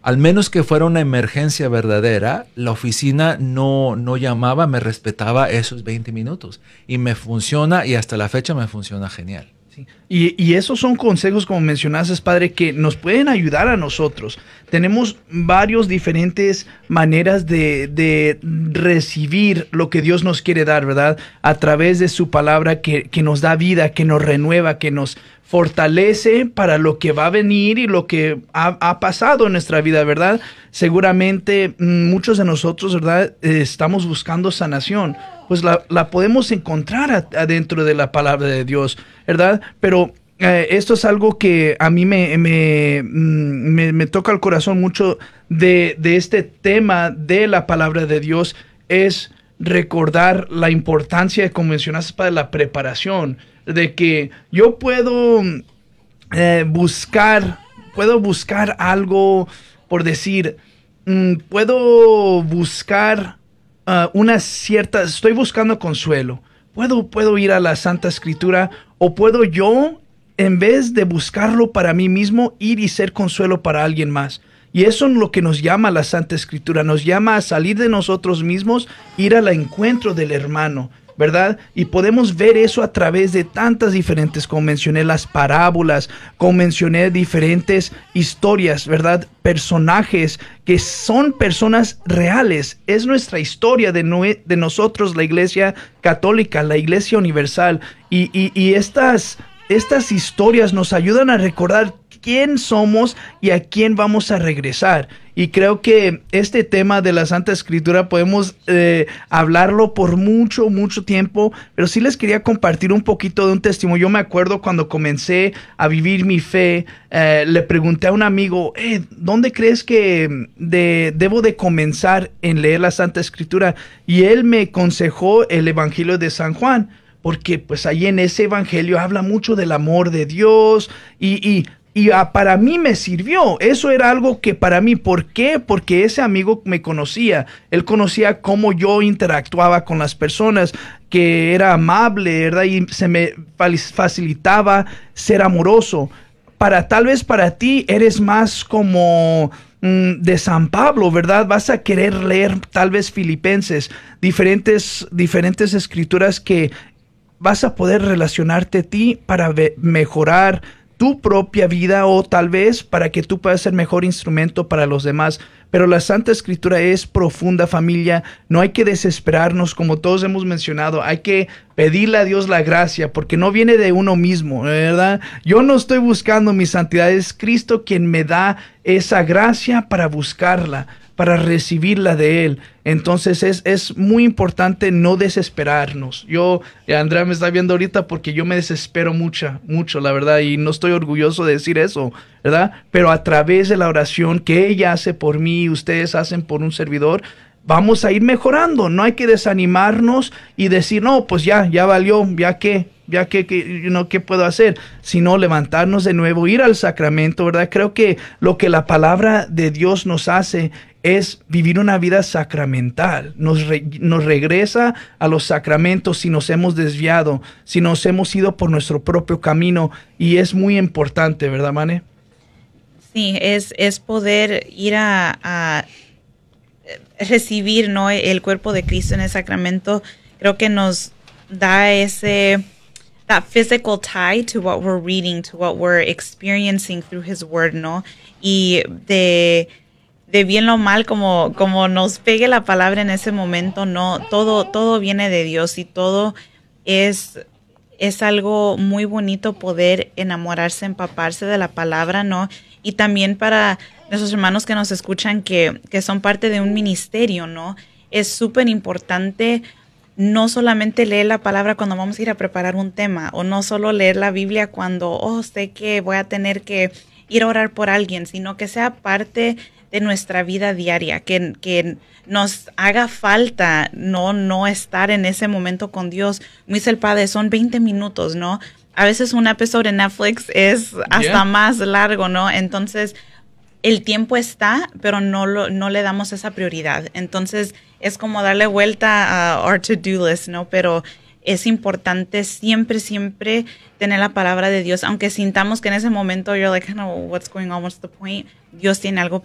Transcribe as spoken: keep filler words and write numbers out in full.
al menos que fuera una emergencia verdadera, la oficina no, no llamaba, me respetaba esos veinte minutos. Y me funciona, y hasta la fecha me funciona genial. Sí. Y, y esos son consejos, como mencionaste, padre, que nos pueden ayudar a nosotros. Tenemos varios diferentes maneras de, de recibir lo que Dios nos quiere dar, ¿verdad? A través de su palabra que, que nos da vida, que nos renueva, que nos fortalece para lo que va a venir y lo que ha, ha pasado en nuestra vida, ¿verdad? Seguramente muchos de nosotros, ¿verdad? Eh, estamos buscando sanación. Pues la, la podemos encontrar adentro de la palabra de Dios, ¿verdad? Pero eh, esto es algo que a mí me, me, me, me toca el corazón mucho de, de este tema de la palabra de Dios, es recordar la importancia, como mencionaste, para la preparación, de que yo puedo eh, buscar, puedo buscar algo, por decir, mm, puedo buscar Uh, una cierta, estoy buscando consuelo. Puedo, puedo ir a la Santa Escritura, o puedo yo, en vez de buscarlo para mí mismo, ir y ser consuelo para alguien más. Y eso es lo que nos llama la Santa Escritura. Nos llama a salir de nosotros mismos, ir al encuentro del hermano, ¿verdad? Y podemos ver eso a través de tantas diferentes, como mencioné, las parábolas, como mencioné, diferentes historias, ¿verdad? Personajes que son personas reales. Es nuestra historia de, no, de nosotros, la Iglesia Católica, la Iglesia Universal. Y, y, y estas, estas historias nos ayudan a recordar quién somos y a quién vamos a regresar. Y creo que este tema de la Santa Escritura podemos eh, hablarlo por mucho, mucho tiempo, pero sí les quería compartir un poquito de un testimonio. Yo me acuerdo cuando comencé a vivir mi fe, eh, le pregunté a un amigo, eh, ¿dónde crees que de, debo de comenzar en leer la Santa Escritura? Y él me aconsejó el Evangelio de San Juan, porque pues ahí en ese Evangelio habla mucho del amor de Dios y... y Y uh, para mí me sirvió. Eso era algo que para mí, ¿por qué? Porque ese amigo me conocía. Él conocía cómo yo interactuaba con las personas, que era amable, ¿verdad? Y se me facilitaba ser amoroso. Para, tal vez para ti eres más como mm, de San Pablo, ¿verdad? Vas a querer leer tal vez Filipenses, diferentes, diferentes escrituras que vas a poder relacionarte a ti para mejorar tu propia vida, o tal vez para que tú puedas ser mejor instrumento para los demás. Pero la Santa Escritura es profunda, familia. No hay que desesperarnos, como todos hemos mencionado. Hay que pedirle a Dios la gracia, porque no viene de uno mismo, ¿verdad? Yo no estoy buscando mi santidad, es Cristo quien me da esa gracia para buscarla, para recibirla de Él. Entonces es, es muy importante no desesperarnos. Yo, Andrea me está viendo ahorita porque yo me desespero mucho, mucho, la verdad, y no estoy orgulloso de decir eso, ¿verdad? Pero a través de la oración que ella hace por mí, ustedes hacen por un servidor, vamos a ir mejorando. No hay que desanimarnos y decir, no, pues ya, ya valió, ya qué, ya qué, qué, you know, qué puedo hacer, sino levantarnos de nuevo, ir al sacramento, ¿verdad? Creo que lo que la palabra de Dios nos hace es vivir una vida sacramental. Nos, re, nos regresa a los sacramentos si nos hemos desviado, si nos hemos ido por nuestro propio camino, y es muy importante, ¿verdad, Mane? Sí, es, es poder ir a, a recibir, ¿no?, el cuerpo de Cristo en el sacramento. Creo que nos da ese that physical tie to what we're reading, to what we're experiencing through His Word, ¿no? Y de de bien o mal, como, como nos pegue la palabra en ese momento, no, todo, todo viene de Dios, y todo es, es algo muy bonito poder enamorarse, empaparse de la palabra, ¿no? Y también para nuestros hermanos que nos escuchan, que, que son parte de un ministerio, ¿no? Es súper importante no solamente leer la palabra cuando vamos a ir a preparar un tema, o no solo leer la Biblia cuando, oh, sé que voy a tener que ir a orar por alguien, sino que sea parte de nuestra vida diaria, que, que nos haga falta no, no estar en ese momento con Dios. Como dice el Padre, son veinte minutos, ¿no? A veces un episodio de Netflix es hasta yeah. más largo, ¿no? Entonces, el tiempo está, pero no, lo, no le damos esa prioridad. Entonces, es como darle vuelta a our to-do list, ¿no? Pero es importante siempre, siempre tener la palabra de Dios, aunque sintamos que en ese momento you're like, I don't know what's going on, what's the point. Dios tiene algo